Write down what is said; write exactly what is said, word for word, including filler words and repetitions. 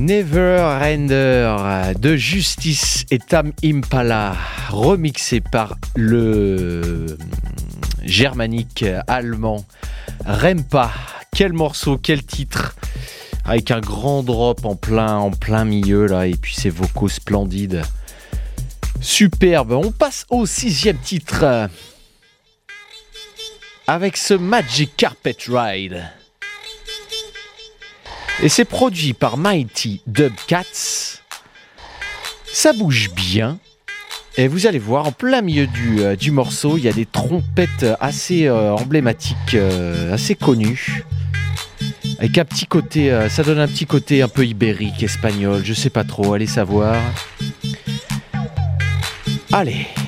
Neverender de Justice et Tame Impala, remixé par le germanique allemand Rempa. Quel morceau, quel titre, avec un grand drop en plein, en plein milieu là, et puis ses vocaux splendides. Superbe. On passe au sixième titre avec ce Magic Carpet Ride. Et c'est produit par Mighty Dubcats. Ça bouge bien. Et vous allez voir, en plein milieu du, euh, du morceau, il y a des trompettes assez euh, emblématiques, euh, assez connues. Avec un petit côté, euh, ça donne un petit côté un peu ibérique, espagnol, je sais pas trop, allez savoir. Allez.